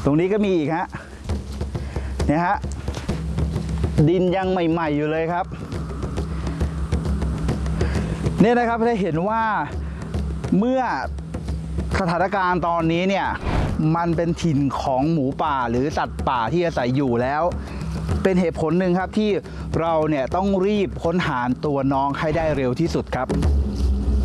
ตรงนี้ก็มีอีกฮะเนี่ยฮะดินยังใหม่ๆอยู่เลยครับเนี่ยนะครับได้เห็นว่าเมื่อสถานการณ์ตอนนี้เนี่ยมันเป็นถิ่นของหมูป่าหรือสัตว์ป่าที่อาศัยอยู่แล้วเป็นเหตุผลหนึ่งครับที่เราเนี่ยต้องรีบค้นหาตัวน้องให้ได้เร็วที่สุดครับ